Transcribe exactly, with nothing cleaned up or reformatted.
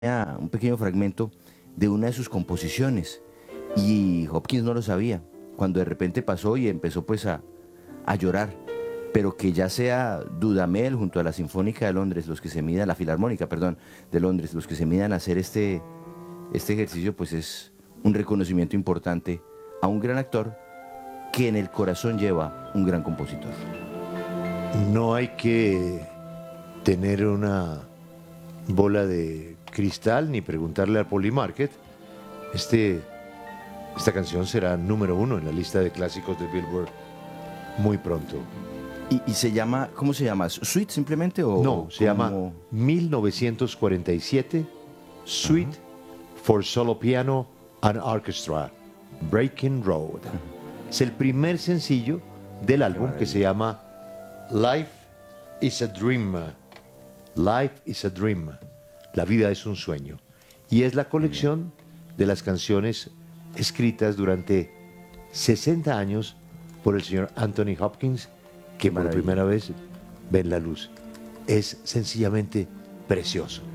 un pequeño fragmento de una de sus composiciones y Hopkins no lo sabía, cuando de repente pasó y empezó pues a, a llorar, pero que ya sea Dudamel junto a la Sinfónica de Londres, los que se midan, la Filarmónica, perdón, de Londres, los que se midan a hacer este, este ejercicio, pues es un reconocimiento importante a un gran actor que en el corazón lleva un gran compositor. No hay que tener una bola de cristal ni preguntarle al Polymarket. Este, esta canción será número uno en la lista de clásicos de Billboard muy pronto. ¿Y, y se llama, cómo se llama? ¿Suite simplemente o No, se como... llama mil novecientos cuarenta y siete Suite uh-huh. for Solo Piano and Orchestra, Breaking Road. Uh-huh. Es el primer sencillo del álbum que se llama Life is a Dream. Life is a Dream. La vida es un sueño. Y es la colección de las canciones escritas durante sesenta años por el señor Anthony Hopkins, que por primera vez ven la luz. Es sencillamente precioso.